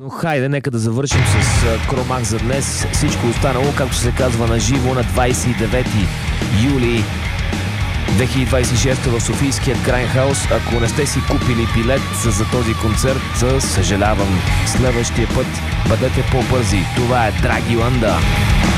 Но хайде, нека да завършим с Кромах за днес. Всичко останало, както се казва, на живо на 29 юли 2026 в Софийският Грайнхаус. Ако не сте си купили билет за този концерт, съжалявам. Следващия път бъдете по-бързи. Това е Драги Ланда.